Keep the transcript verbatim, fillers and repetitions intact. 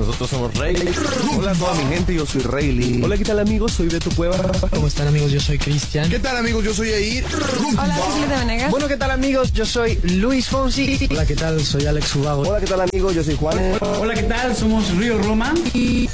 nosotros somos Rey. Hola a toda mi gente, yo soy Rayleigh. Hola, ¿qué tal amigos? Soy Beto Cueva. ¿Cómo están amigos? Yo soy Cristian. ¿Qué tal amigos? Yo soy Eir. Hola, soy Julieta Venegas. Bueno, ¿qué tal amigos? Yo soy Luis Fonsi. Hola, ¿qué tal? Soy Alex Ubago. Hola, ¿qué tal amigos? Yo soy Juan. Hola, ¿qué tal? Somos Río Roma. Y